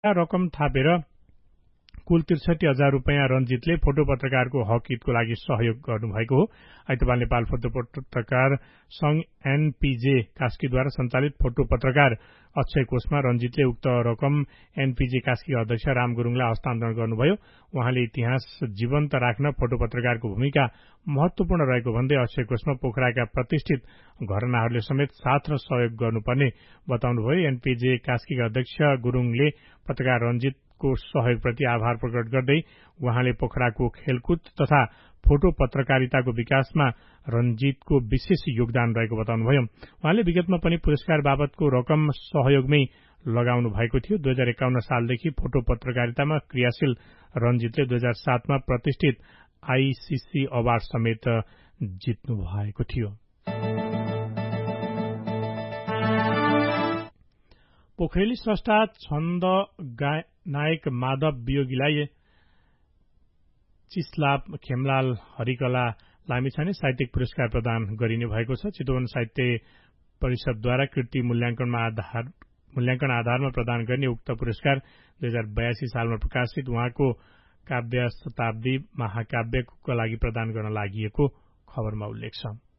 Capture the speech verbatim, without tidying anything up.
रकम थापेर कुल त्रिसठी हजार रूपियाँ रञ्जितले फोटो पत्रकारको हक हितको लागि सहयोग गर्नुभएको हो। आइतबार नेपाल फोटो पत्रकार संघ एनपीजे कास्कीद्वारा सञ्चालित फोटो पत्रकार अक्षय कोषमा रञ्जितले उक्त रकम एनपीजे कास्की अध्यक्ष राम गुरुङलाई हस्तान्तरण गर्नुभयो। उहाँले इतिहास जीवन्त राख्न फोटो पत्रकारको भूमिका महत्वपूर्ण रहेको भन्दै अक्षय कोषमा पोखराका प्रतिष्ठित घरनाहरूले समेत साथ र सहयोग गर्नुपर्ने बताउनुभयो। एनपीजे कास्कीका अध्यक्ष गुरुङले पत्रकार रञ्जित को सहयोगप्रति आभार प्रकट गर्दै उहाँले पोखराको खेलकुद तथा फोटो पत्रकारिताको विकासमा रञ्जितको विशेष योगदान रहेको बताउनुभयो। उहाँले विगतमा पनि पुरस्कार बाबतको रकम सहयोगमै लगाउनु भएको थियो। दुई हजार एकाउन्न सालदेखि फोटो पत्रकारितामा क्रियाशील रञ्जितले दुई हजार सातमा प्रतिष्ठित आईसीसी अवार्ड समेत जित्नु भएको थियो। पोखरेली स्रष्टा छन्द नायक माधव वियोगीलाई चिस्लाप खेमलाल हरिकला लामिछाने साहित्यिक पुरस्कार प्रदान गरिने भएको छ। चितवन साहित्य परिषदद्वारा कृति मूल्याङ्कनमा आधार मूल्याङ्कन आधारमा प्रदान गर्ने उक्त पुरस्कार दुई हजार बयासी सालमा प्रकाशित उहाँको काव्य शताब्दी महाकाव्यको लागि प्रदान गर्न लागि खबरमा उल्लेख छ।